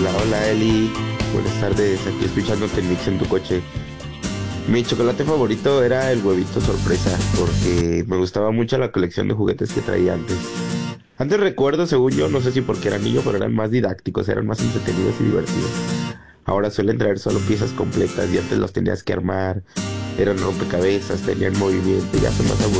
Hola, hola Eli, buenas tardes, aquí escuchándote el mix en tu coche. Mi chocolate favorito era el huevito sorpresa, porque me gustaba mucho la colección de juguetes que traía antes. Antes recuerdo, según yo, no sé si porque era niño, pero eran más didácticos, eran más entretenidos y divertidos. Ahora suelen traer solo piezas completas y antes los tenías que armar, eran rompecabezas, tenían movimiento, y ya son más aburridos.